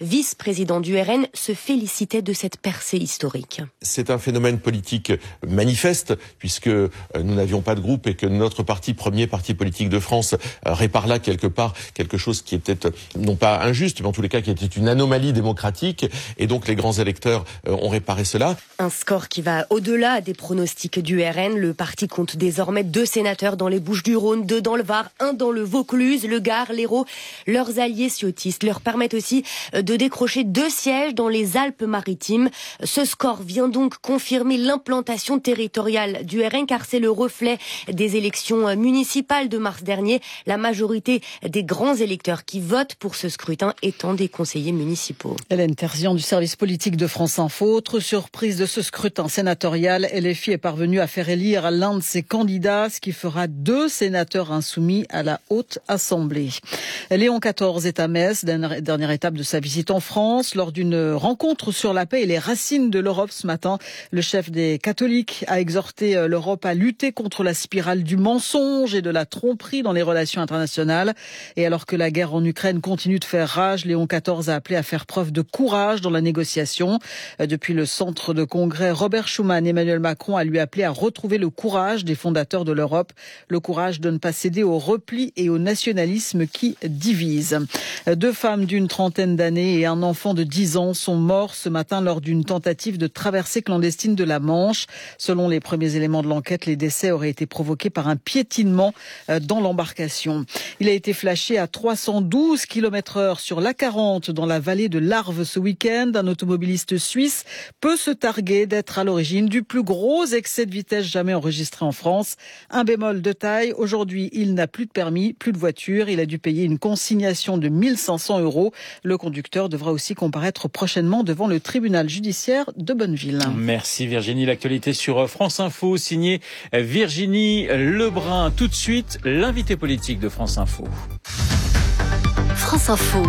vice-président du RN, se félicitait de cette percée historique. C'est un phénomène politique manifeste, puisque nous n'avions pas de groupe et que notre parti, premier parti politique de France, répare là quelque part quelque chose qui était non pas injuste, mais en tous les cas qui était une anomalie démocratique, et donc les grands électeurs ont réparé cela. Un score qui va au-delà des pronostics du RN. Le parti compte désormais 2 sénateurs dans les Bouches-du-Rhône, 2 dans le Var, 1 dans le Vaucluse, le Gard, l'Hérault. Leurs alliés ciotistes leur permettent aussi de décrocher 2 sièges dans les Alpes-Maritimes. Ce score vient donc confirmer l'implantation territoriale du RN, car c'est le reflet des élections municipales de mars dernier. La majorité des grands électeurs qui votent pour ce scrutin étant des conseillers municipaux. Hélène Terzian du service politique de France Info. Autre surprise de ce scrutin sénatorial, LFI est parvenu à faire élire l'un de ses candidats, ce qui fera 2 sénateurs insoumis à la Haute Assemblée. Léon XIV est à Metz, dernière étape de sa visite en France. Lors d'une rencontre sur la paix et les racines de l'Europe ce matin, le chef des catholiques a exhorté l'Europe à lutter contre la spirale du mensonge et de la tromperie dans les relations internationales. Et alors que la guerre en Ukraine continue de faire rage, Léon XIV a appelé à faire preuve de courage dans la négociation. Depuis le centre de congrès Robert Schuman, Emmanuel Macron a lui appelé à retrouver le courage des fondateurs de l'Europe, le courage de ne pas céder au repli et au nationalisme qui divisent. 2 femmes d'une trentaine d'années et un enfant de 10 ans sont morts ce matin lors d'une tentative de traversée clandestine de la Manche. Selon les premiers éléments de l'enquête, les décès auraient été provoqués par un piétinement dans l'embarcation. Il a été flashé à 312 km/h sur l'A40 dans la vallée de l'Arve ce week-end. Un automobiliste suisse peut se targuer d'être à l'origine du plus gros excès de vitesse jamais enregistré en France. Un bémol de taille, aujourd'hui il n'a plus de permis, plus de voiture. Il a dû payer une consignation de 1 500 €. Le conducteur devra aussi comparaître prochainement devant le tribunal judiciaire de Bonneville. Merci Virginie. L'actualité sur France Info, signée Virginie Lebrun. Tout de suite, l'invité politique de France Info. France Info,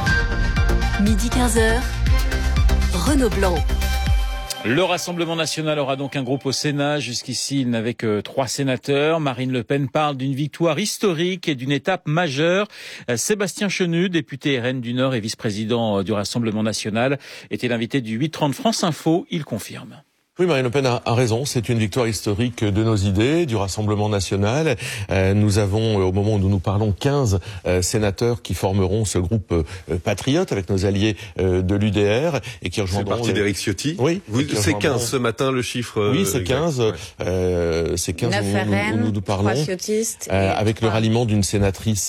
midi 15h, Renaud Blanc. Le Rassemblement national aura donc un groupe au Sénat. Jusqu'ici, il n'avait que 3 sénateurs. Marine Le Pen parle d'une victoire historique et d'une étape majeure. Sébastien Chenu, député RN du Nord et vice-président du Rassemblement national, était l'invité du 8h30 France Info. Il confirme. Oui, Marine Le Pen a raison. C'est une victoire historique de nos idées, du Rassemblement national. Nous avons, au moment où nous parlons, 15 sénateurs qui formeront ce groupe patriote avec nos alliés de l'UDR et qui rejoindront... C'est le parti d'Éric Ciotti. Oui. C'est 15 ce matin, le chiffre. Oui, c'est 15. C'est 15 où nous parlons. Avec le ralliement d'une sénatrice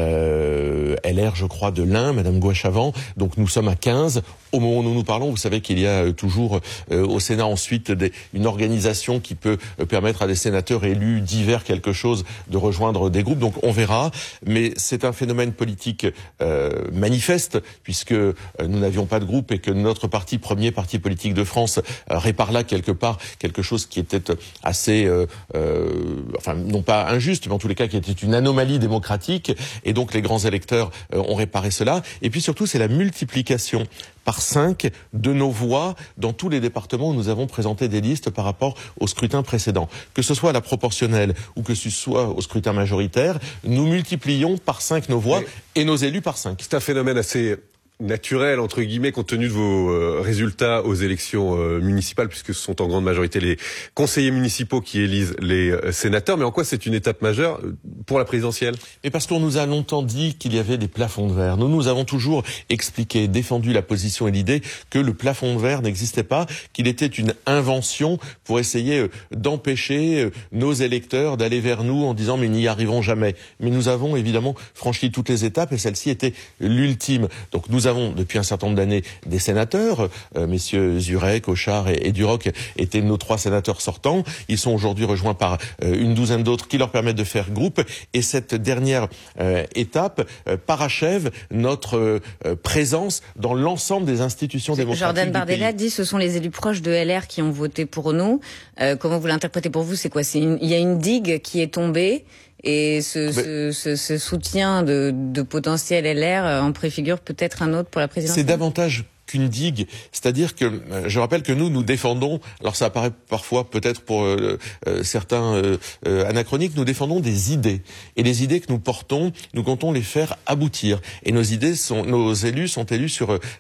LR, je crois, de l'Ain, Madame Gouachavant. Donc nous sommes à 15. Au moment où nous parlons, vous savez qu'il y a toujours au Sénat ensuite une organisation qui peut permettre à des sénateurs élus divers quelque chose de rejoindre des groupes. Donc on verra, mais c'est un phénomène politique manifeste, puisque nous n'avions pas de groupe et que notre parti, premier parti politique de France, répare là quelque part quelque chose qui était assez, enfin non pas injuste, mais en tous les cas qui était une anomalie démocratique, et donc les grands électeurs ont réparé cela. Et puis surtout, c'est la multiplication par 5 de nos voix dans tous les départements où nous avons présenté des listes par rapport au scrutin précédent. Que ce soit à la proportionnelle ou que ce soit au scrutin majoritaire, nous multiplions par 5 nos voix et nos élus par 5. C'est un phénomène assez naturel, entre guillemets, compte tenu de vos résultats aux élections municipales, puisque ce sont en grande majorité les conseillers municipaux qui élisent les sénateurs. Mais en quoi c'est une étape majeure pour la présidentielle? Et parce qu'on nous a longtemps dit qu'il y avait des plafonds de verre. Nous avons toujours expliqué, défendu la position et l'idée que le plafond de verre n'existait pas, qu'il était une invention pour essayer d'empêcher nos électeurs d'aller vers nous en disant mais n'y arriverons jamais. Mais nous avons évidemment franchi toutes les étapes et celle-ci était l'ultime. Donc nous avons depuis un certain nombre d'années des sénateurs, messieurs Zurek, Auchard et Duroc étaient nos 3 sénateurs sortants. Ils sont aujourd'hui rejoints par une douzaine d'autres qui leur permettent de faire groupe. Et cette dernière étape parachève notre présence dans l'ensemble des institutions démocratiques. Jordan Bardella dit ce sont les élus proches de LR qui ont voté pour nous. Comment vous l'interprétez pour vous? C'est quoi? Il y a une digue qui est tombée. Et ce soutien de potentiel LR en préfigure peut-être un autre pour la présidentielle. C'est davantage qu'une digue, c'est-à-dire que je rappelle que nous défendons, alors ça apparaît parfois peut-être pour certains anachroniques, nous défendons des idées, et les idées que nous portons, nous comptons les faire aboutir, et nos élus sont élus sur